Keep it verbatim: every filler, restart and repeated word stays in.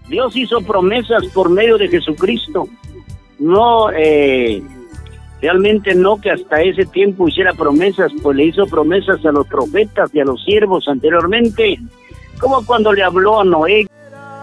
Dios hizo promesas por medio de Jesucristo. No, eh, realmente no que hasta ese tiempo hiciera promesas, pues le hizo promesas a los profetas y a los siervos anteriormente, como cuando le habló a Noé,